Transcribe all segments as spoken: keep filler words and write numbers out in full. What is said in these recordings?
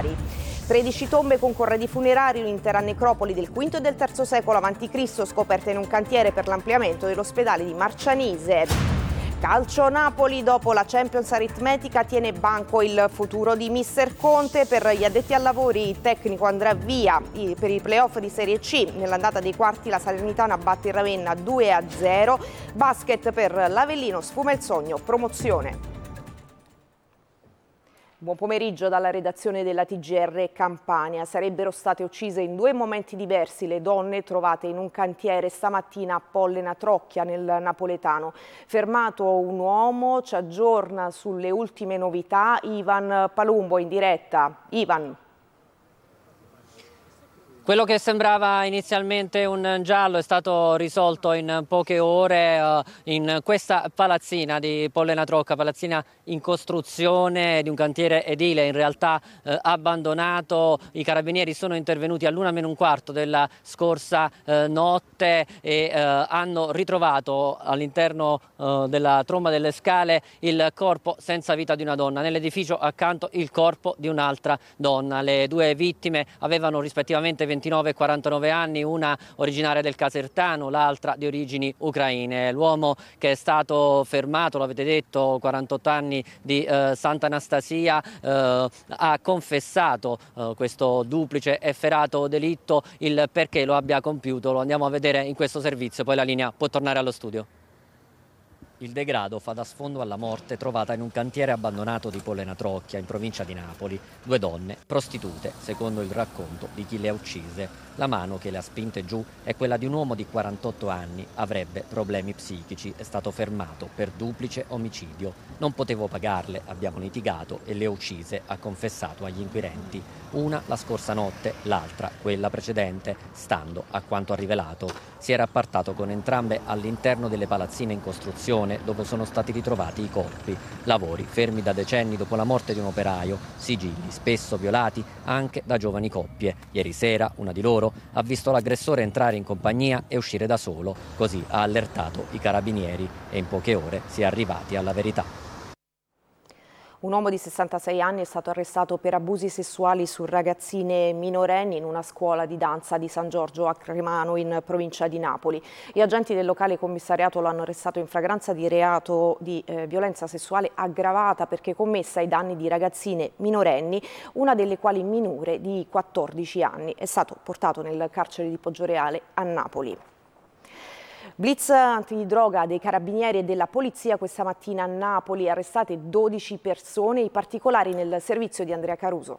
familiari. tredici tombe con corredi funerari, un'intera necropoli del quinto e del terzo secolo avanti Cristo scoperte in un cantiere per l'ampliamento dell'ospedale di Marcianise. Calcio Napoli, dopo la Champions aritmetica tiene banco il futuro di mister Conte. Per gli addetti ai lavori il tecnico andrà via per i playoff di Serie C. Nell'andata dei quarti la Salernitana batte il Ravenna due a zero. Basket per l'Avellino, sfuma il sogno, promozione. Buon pomeriggio dalla redazione della T G R Campania. Sarebbero state uccise in due momenti diversi le donne trovate in un cantiere stamattina a Pollena Trocchia nel napoletano. Fermato un uomo, ci aggiorna sulle ultime novità Ivan Palumbo in diretta. Ivan. Quello che sembrava inizialmente un giallo è stato risolto in poche ore uh, in questa palazzina di Pollena Trocchia, palazzina in costruzione di un cantiere edile in realtà uh, abbandonato. I carabinieri sono intervenuti all'una meno un quarto della scorsa uh, notte e uh, hanno ritrovato all'interno uh, della tromba delle scale il corpo senza vita di una donna. Nell'edificio accanto il corpo di un'altra donna. Le due vittime avevano rispettivamente ventinove e quarantanove anni, una originaria del Casertano, l'altra di origini ucraine. L'uomo che è stato fermato, lo avete detto, quarantotto anni di eh, Sant'Anastasia, eh, ha confessato eh, questo duplice efferato delitto. Il perché lo abbia compiuto lo andiamo a vedere in questo servizio, poi la linea può tornare allo studio. Il degrado fa da sfondo alla morte trovata in un cantiere abbandonato di Pollena Trocchia, in provincia di Napoli. Due donne, prostitute, secondo il racconto di chi le ha uccise. La mano che le ha spinte giù è quella di un uomo di quarantotto anni, avrebbe problemi psichici, è stato fermato per duplice omicidio. Non potevo pagarle, abbiamo litigato e le ho uccise, ha confessato agli inquirenti. Una la scorsa notte, l'altra, quella precedente, stando a quanto ha rivelato. Si era appartato con entrambe all'interno delle palazzine in costruzione dove sono stati ritrovati i corpi. Lavori fermi da decenni dopo la morte di un operaio, sigilli spesso violati anche da giovani coppie. Ieri sera una di loro ha visto l'aggressore entrare in compagnia e uscire da solo, così ha allertato i carabinieri e in poche ore si è arrivati alla verità. Un uomo di sessantasei anni è stato arrestato per abusi sessuali su ragazzine minorenni in una scuola di danza di San Giorgio a Cremano in provincia di Napoli. Gli agenti del locale commissariato lo hanno arrestato in flagranza di reato di eh, violenza sessuale aggravata perché commessa ai danni di ragazzine minorenni, una delle quali minore di quattordici anni. È stato portato nel carcere di Poggioreale a Napoli. Blitz antidroga dei carabinieri e della polizia questa mattina a Napoli, arrestate dodici persone, i particolari nel servizio di Andrea Caruso.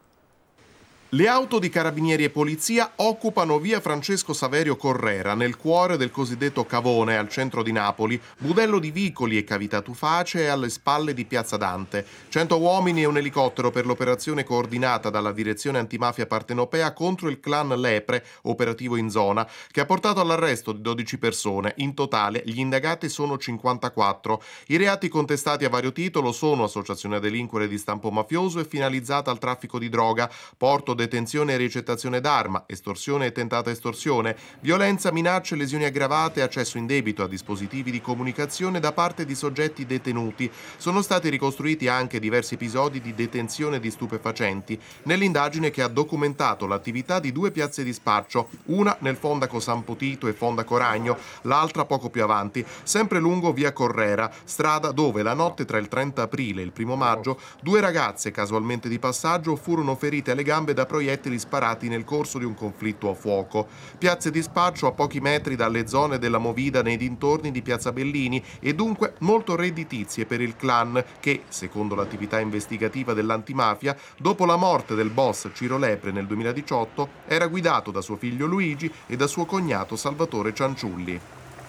Le auto di carabinieri e polizia occupano via Francesco Saverio Correra, nel cuore del cosiddetto Cavone, al centro di Napoli, budello di vicoli e cavità tufacee alle spalle di Piazza Dante. Cento uomini e un elicottero per l'operazione coordinata dalla direzione antimafia partenopea contro il clan Lepre, operativo in zona, che ha portato all'arresto di dodici persone. In totale gli indagati sono cinquantaquattro. I reati contestati a vario titolo sono associazione a delinquere di stampo mafioso e finalizzata al traffico di droga, porto detenzione e ricettazione d'arma, estorsione e tentata estorsione, violenza, minacce, lesioni aggravate, accesso indebito a dispositivi di comunicazione da parte di soggetti detenuti. Sono stati ricostruiti anche diversi episodi di detenzione di stupefacenti nell'indagine che ha documentato l'attività di due piazze di spaccio, una nel Fondaco San Potito e Fondaco Ragno, l'altra poco più avanti, sempre lungo via Correra, strada dove la notte tra il trenta aprile e il primo maggio due ragazze casualmente di passaggio furono ferite alle gambe da proiettili sparati nel corso di un conflitto a fuoco. Piazze di spaccio a pochi metri dalle zone della Movida nei dintorni di Piazza Bellini e dunque molto redditizie per il clan che, secondo l'attività investigativa dell'antimafia, dopo la morte del boss Ciro Lepre nel duemiladiciotto, era guidato da suo figlio Luigi e da suo cognato Salvatore Cianciulli.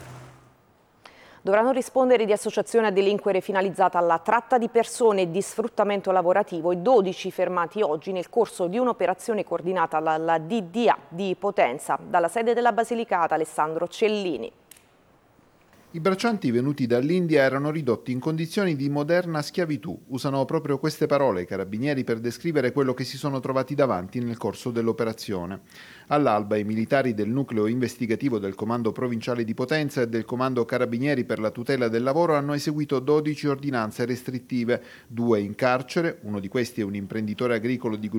Dovranno rispondere di associazione a delinquere finalizzata alla tratta di persone e di sfruttamento lavorativo i dodici fermati oggi nel corso di un'operazione coordinata dalla D D A di Potenza. Dalla sede della Basilicata, Alessandro Cellini. I braccianti venuti dall'India erano ridotti in condizioni di moderna schiavitù. Usano proprio queste parole i carabinieri per descrivere quello che si sono trovati davanti nel corso dell'operazione. All'alba i militari del nucleo investigativo del Comando Provinciale di Potenza e del Comando Carabinieri per la tutela del lavoro hanno eseguito dodici ordinanze restrittive, due in carcere, uno di questi è un imprenditore agricolo di